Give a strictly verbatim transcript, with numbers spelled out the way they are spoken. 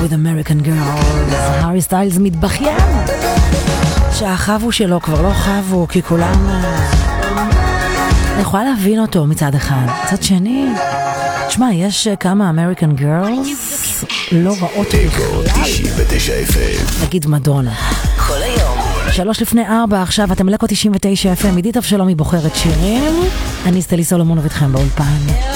with American Girls. הארי סטיילס מתבכיין שהחבו שלו כבר לא חבו, כי כולם... אני יכולה להבין אותו מצד אחד. מצד שני, תשמע, יש כמה American Girls לא רעות בכלל. נגיד מדונה. כל היום. שלוש לפני ארבע, עכשיו אתם לקו תשעים ותשע אף אם. עידית אבשלומי בוחרת שירים. אני סטלי סולומון ואיתכם באולפן.